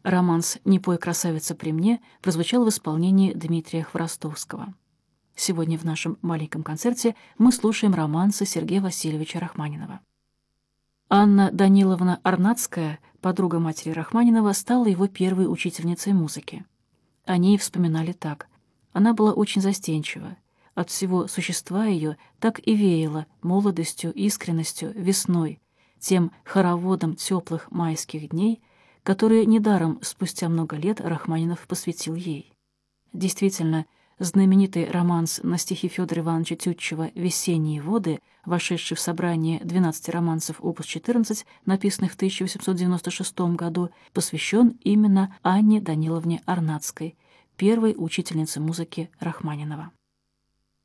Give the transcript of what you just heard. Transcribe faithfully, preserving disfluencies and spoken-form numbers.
Романс «Не пой, красавица, при мне» прозвучал в исполнении Дмитрия Хворостовского. Сегодня в нашем маленьком концерте мы слушаем романсы Сергея Васильевича Рахманинова. Анна Даниловна Арнацкая, подруга матери Рахманинова, стала его первой учительницей музыки. О ней вспоминали так. Она была очень застенчива. От всего существа ее так и веяло молодостью, искренностью, весной, тем хороводом теплых майских дней, которые недаром спустя много лет Рахманинов посвятил ей. Действительно, знаменитый романс на стихи Федора Ивановича Тютчева «Весенние воды», вошедший в собрание двенадцати романсов опус четырнадцать, написанных в тысяча восемьсот девяносто шестом году, посвящен именно Анне Даниловне Арнацкой, первой учительнице музыки Рахманинова.